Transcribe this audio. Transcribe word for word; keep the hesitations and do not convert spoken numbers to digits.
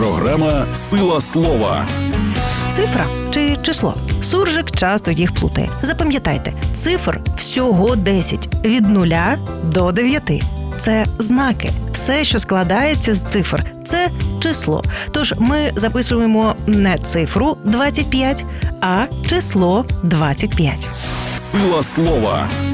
Програма «Сила слова». Цифра чи число? Суржик часто їх плутає. Запам'ятайте, цифр всього десять. Від нуля до дев'яти. Це знаки. Все, що складається з цифр, це число. Тож ми записуємо не цифру двадцять п'ять, а число двадцять п'ять. «Сила слова».